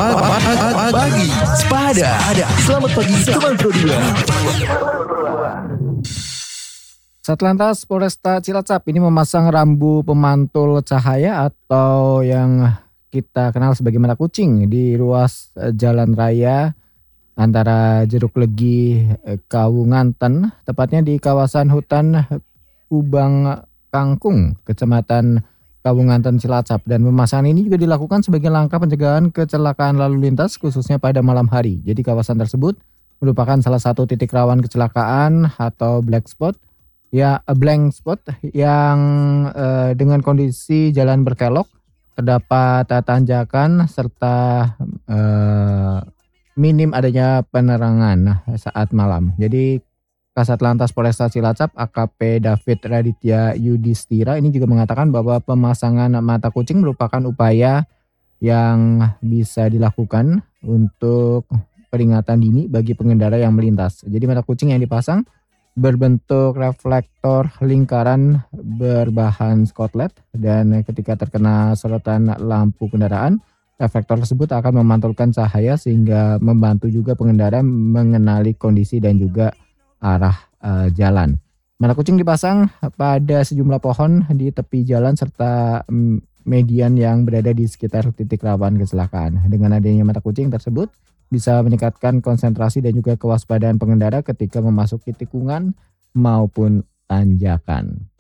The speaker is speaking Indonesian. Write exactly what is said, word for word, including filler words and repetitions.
Pagi Sepada. Selamat pagi teman Pro dua. Satlantas Polresta Cilacap ini memasang rambu pemantul cahaya atau yang kita kenal sebagai mata kucing di ruas jalan raya antara Jeruk Legi Kawunganten, tepatnya di kawasan hutan Kubang Kangkung, Kecamatan Kawunganten Cilacap. Dan pemasangan ini juga dilakukan sebagai langkah pencegahan kecelakaan lalu lintas khususnya pada malam hari. Jadi kawasan tersebut merupakan salah satu titik rawan kecelakaan atau black spot ya blank spot yang eh, dengan kondisi jalan berkelok, terdapat tanjakan serta eh, minim adanya penerangan saat malam. Jadi Kasat Lantas Polresta Cilacap A K P David Raditya Yudhistira ini juga mengatakan bahwa pemasangan mata kucing merupakan upaya yang bisa dilakukan untuk peringatan dini bagi pengendara yang melintas. Jadi mata kucing yang dipasang berbentuk reflektor lingkaran berbahan skotlet dan ketika terkena sorotan lampu kendaraan, reflektor tersebut akan memantulkan cahaya sehingga membantu juga pengendara mengenali kondisi dan juga arah uh, jalan. Mata kucing dipasang pada sejumlah pohon di tepi jalan serta um, median yang berada di sekitar titik rawan kecelakaan. Dengan adanya mata kucing tersebut bisa meningkatkan konsentrasi dan juga kewaspadaan pengendara ketika memasuki tikungan maupun tanjakan.